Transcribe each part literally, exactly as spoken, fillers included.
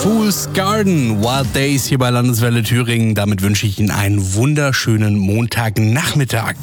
Fool's Garden, Wild Days hier bei Landeswelle Thüringen. Damit wünsche ich Ihnen einen wunderschönen Montagnachmittag.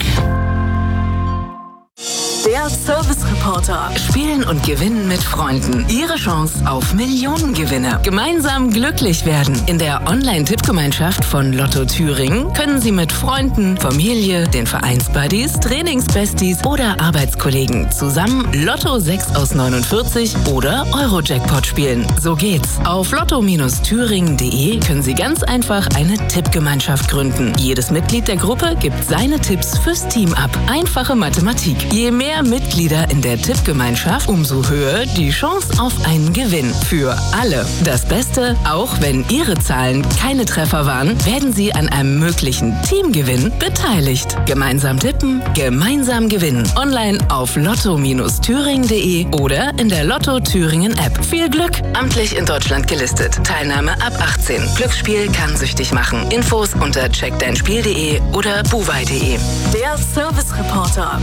Der Service-Reporter. Spielen und gewinnen mit Freunden. Ihre Chance auf Millionengewinne. Gemeinsam glücklich werden. In der Online-Tippgemeinschaft von Lotto Thüringen können Sie mit Freunden, Familie, den Vereinsbuddies, Trainingsbesties oder Arbeitskollegen zusammen Lotto sechs aus neunundvierzig oder Euro-Jackpot spielen. So geht's. Auf lotto thüringen punkt de können Sie ganz einfach eine Tippgemeinschaft gründen. Jedes Mitglied der Gruppe gibt seine Tipps fürs Team ab. Einfache Mathematik. Je mehr Mitglieder in der Tippgemeinschaft, umso höher die Chance auf einen Gewinn. Für alle. Das Beste, auch wenn Ihre Zahlen keine Treffer waren, werden Sie an einem möglichen Teamgewinn beteiligt. Gemeinsam tippen, gemeinsam gewinnen. Online auf lotto thüringen punkt de oder in der Lotto Thüringen App. Viel Glück! Amtlich in Deutschland gelistet. Teilnahme ab achtzehn. Glücksspiel kann süchtig machen. Infos unter check dein spiel punkt de oder buwei punkt de. Der Service Reporter.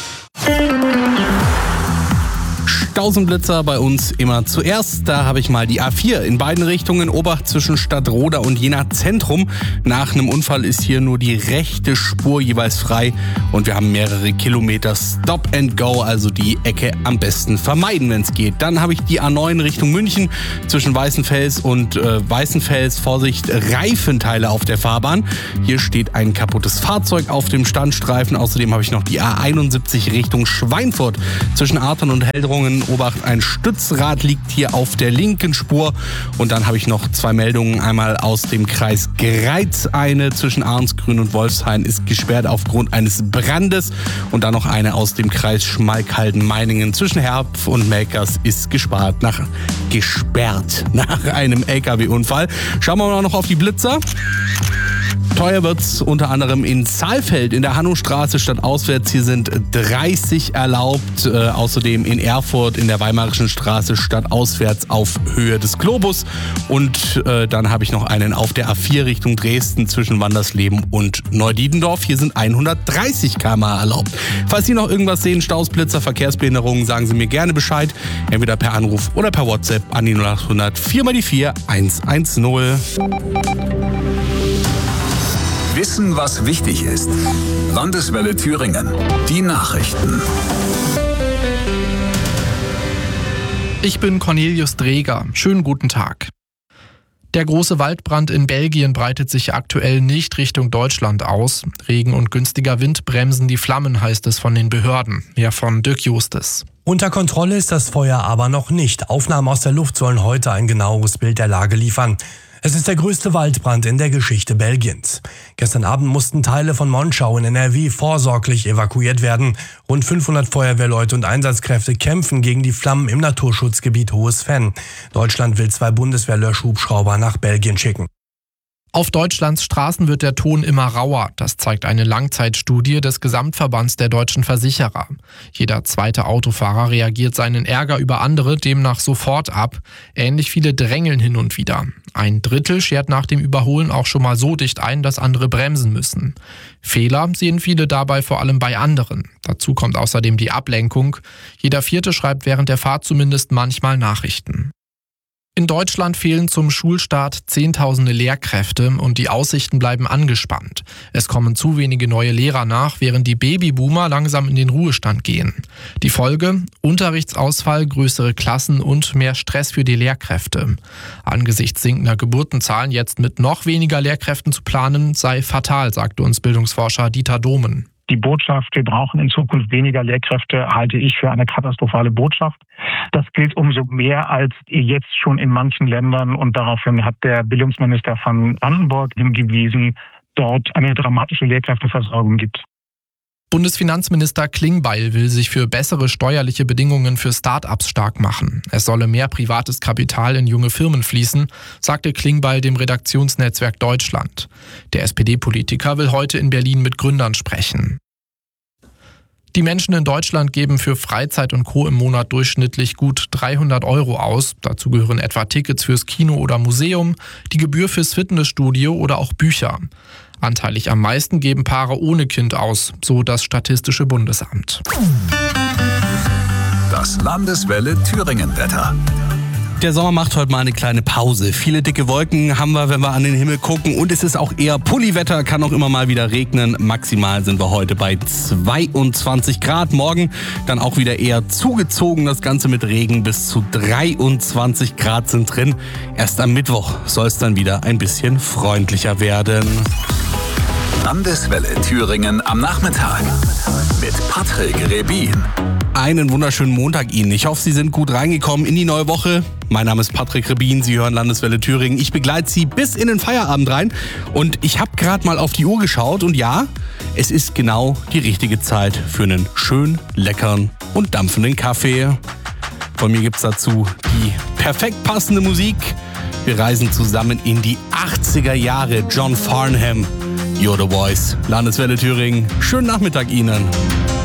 Stausenblitzer bei uns immer zuerst. Da habe ich mal die A vier in beiden Richtungen, Obacht zwischen Stadtroda und Jena Zentrum. Nach einem Unfall ist hier nur die rechte Spur jeweils frei und wir haben mehrere Kilometer Stop and Go, also die Ecke am besten vermeiden, wenn es geht. Dann habe ich die A neun Richtung München zwischen Weißenfels und äh, Weißenfels. Vorsicht, Reifenteile auf der Fahrbahn. Hier steht ein kaputtes Fahrzeug auf dem Standstreifen. Außerdem habe ich noch die A einundsiebzig Richtung Schweinfurt zwischen Artern und Heldrungen. Obacht, ein Stützrad liegt hier auf der linken Spur. Und dann habe ich noch zwei Meldungen. Einmal aus dem Kreis Greiz. Eine zwischen Arnsgrün und Wolfshain ist gesperrt aufgrund eines Brandes. Und dann noch eine aus dem Kreis Schmalkalden-Meiningen zwischen Herpf und Melkers ist gespart nach, gesperrt nach einem L K W-Unfall. Schauen wir mal noch auf die Blitzer. Teuer wird's unter anderem in Saalfeld in der Hannostraße statt auswärts. Hier sind dreißig erlaubt. Äh, außerdem in Erfurt in der Weimarischen Straße statt auswärts auf Höhe des Globus. Und äh, dann habe ich noch einen auf der A vier Richtung Dresden zwischen Wandersleben und Neudietendorf. Hier sind hundertdreißig Kilometer pro Stunde erlaubt. Falls Sie noch irgendwas sehen, Staus, Blitzer, Verkehrsbehinderungen, sagen Sie mir gerne Bescheid. Entweder per Anruf oder per WhatsApp an die null acht hundert vier mal die vier eins eins null. Wissen, was wichtig ist. Landeswelle Thüringen. Die Nachrichten. Ich bin Cornelius Dreger. Schönen guten Tag. Der große Waldbrand in Belgien breitet sich aktuell nicht Richtung Deutschland aus. Regen und günstiger Wind bremsen die Flammen, heißt es von den Behörden. Mehr von Dirk Justes. Unter Kontrolle ist das Feuer aber noch nicht. Aufnahmen aus der Luft sollen heute ein genaueres Bild der Lage liefern. Es ist der größte Waldbrand in der Geschichte Belgiens. Gestern Abend mussten Teile von Monschau in N R W vorsorglich evakuiert werden. Rund fünfhundert Feuerwehrleute und Einsatzkräfte kämpfen gegen die Flammen im Naturschutzgebiet Hohes Venn. Deutschland will zwei Bundeswehr-Löschhubschrauber nach Belgien schicken. Auf Deutschlands Straßen wird der Ton immer rauer. Das zeigt eine Langzeitstudie des Gesamtverbands der deutschen Versicherer. Jeder zweite Autofahrer reagiert seinen Ärger über andere demnach sofort ab. Ähnlich viele drängeln hin und wieder. Ein Drittel schert nach dem Überholen auch schon mal so dicht ein, dass andere bremsen müssen. Fehler sehen viele dabei vor allem bei anderen. Dazu kommt außerdem die Ablenkung. Jeder Vierte schreibt während der Fahrt zumindest manchmal Nachrichten. In Deutschland fehlen zum Schulstart Zehntausende Lehrkräfte und die Aussichten bleiben angespannt. Es kommen zu wenige neue Lehrer nach, während die Babyboomer langsam in den Ruhestand gehen. Die Folge? Unterrichtsausfall, größere Klassen und mehr Stress für die Lehrkräfte. Angesichts sinkender Geburtenzahlen jetzt mit noch weniger Lehrkräften zu planen, sei fatal, sagte uns Bildungsforscher Dieter Dohmen. Die Botschaft, wir brauchen in Zukunft weniger Lehrkräfte, halte ich für eine katastrophale Botschaft. Das gilt umso mehr als jetzt schon in manchen Ländern und daraufhin hat der Bildungsminister von Brandenburg hingewiesen, dort eine dramatische Lehrkräfteversorgung gibt. Bundesfinanzminister Klingbeil will sich für bessere steuerliche Bedingungen für Start-ups stark machen. Es solle mehr privates Kapital in junge Firmen fließen, sagte Klingbeil dem Redaktionsnetzwerk Deutschland. Der S P D-Politiker will heute in Berlin mit Gründern sprechen. Die Menschen in Deutschland geben für Freizeit und Co. im Monat durchschnittlich gut dreihundert Euro aus. Dazu gehören etwa Tickets fürs Kino oder Museum, die Gebühr fürs Fitnessstudio oder auch Bücher. Anteilig am meisten geben Paare ohne Kind aus, so das Statistische Bundesamt. Das Landeswelle Thüringen-Wetter. Der Sommer macht heute mal eine kleine Pause. Viele dicke Wolken haben wir, wenn wir an den Himmel gucken. Und es ist auch eher Pulliwetter, kann auch immer mal wieder regnen. Maximal sind wir heute bei zweiundzwanzig Grad. Morgen dann auch wieder eher zugezogen. Das Ganze mit Regen, bis zu dreiundzwanzig Grad sind drin. Erst am Mittwoch soll es dann wieder ein bisschen freundlicher werden. Landeswelle Thüringen am Nachmittag mit Patrick Rebin. Einen wunderschönen Montag Ihnen. Ich hoffe, Sie sind gut reingekommen in die neue Woche. Mein Name ist Patrick Rebin, Sie hören Landeswelle Thüringen. Ich begleite Sie bis in den Feierabend rein. Und ich habe gerade mal auf die Uhr geschaut und ja, es ist genau die richtige Zeit für einen schön leckeren und dampfenden Kaffee. Von mir gibt's dazu die perfekt passende Musik. Wir reisen zusammen in die achtziger Jahre. John Farnham, You're the Voice. Landeswelle Thüringen, schönen Nachmittag Ihnen.